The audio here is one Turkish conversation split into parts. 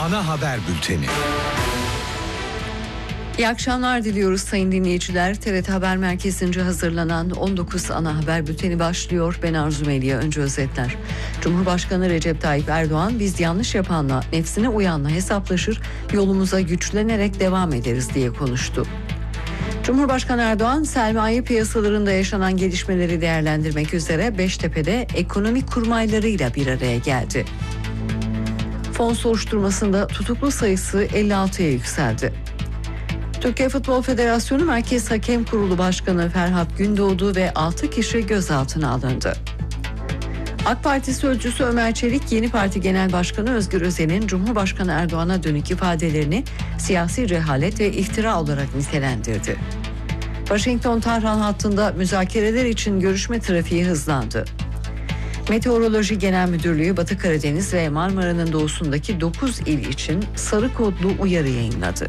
ana haber bülteni. İyi akşamlar diliyoruz sayın dinleyiciler. TRT Haber Merkezi'nce hazırlanan 19 ana haber bülteni başlıyor. Ben Arzu Melih. Önce özetler. Cumhurbaşkanı Recep Tayyip Erdoğan, biz yanlış yapanla, nefsine uyanla hesaplaşır, yolumuza güçlenerek devam ederiz diye konuştu. Cumhurbaşkanı Erdoğan, sermaye piyasalarında yaşanan gelişmeleri değerlendirmek üzere Beştepe'de ekonomik kurmaylarıyla bir araya geldi. Fon soruşturmasında tutuklu sayısı 56'ya yükseldi. Türkiye Futbol Federasyonu Merkez Hakem Kurulu Başkanı Ferhat Gündoğdu ve 6 kişi gözaltına alındı. AK Parti sözcüsü Ömer Çelik, Yeni Parti Genel Başkanı Özgür Özel'in Cumhurbaşkanı Erdoğan'a dönük ifadelerini siyasi cehalet ve iftira olarak nitelendirdi. Washington-Tahran hattında müzakereler için görüşme trafiği hızlandı. Meteoroloji Genel Müdürlüğü Batı Karadeniz ve Marmara'nın doğusundaki 9 il için sarı kodlu uyarı yayınladı.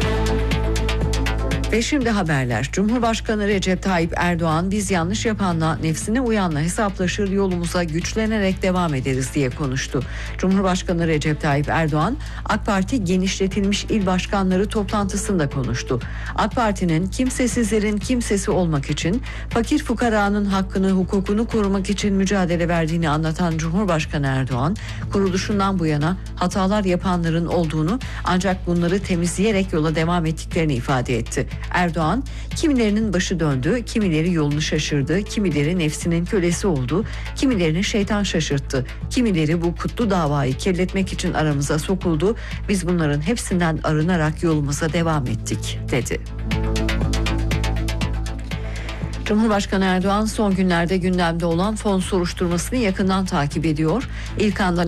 Ve şimdi haberler. Cumhurbaşkanı Recep Tayyip Erdoğan, biz yanlış yapanla, nefsine uyanla hesaplaşır, yolumuza güçlenerek devam ederiz diye konuştu. Cumhurbaşkanı Recep Tayyip Erdoğan, AK Parti genişletilmiş il başkanları toplantısında konuştu. AK Parti'nin kimsesizlerin kimsesi olmak için, fakir fukaranın hakkını, hukukunu korumak için mücadele verdiğini anlatan Cumhurbaşkanı Erdoğan, kuruluşundan bu yana hatalar yapanların olduğunu, ancak bunları temizleyerek yola devam ettiklerini ifade etti. Erdoğan, kimilerinin başı döndü, kimileri yolunu şaşırdı, kimileri nefsinin kölesi oldu, kimilerini şeytan şaşırttı, kimileri bu kutlu davayı kirletmek için aramıza sokuldu. Biz bunların hepsinden arınarak yolumuza devam ettik, dedi. Cumhurbaşkanı Erdoğan son günlerde gündemde olan fon soruşturmasını yakından takip ediyor. İlk andan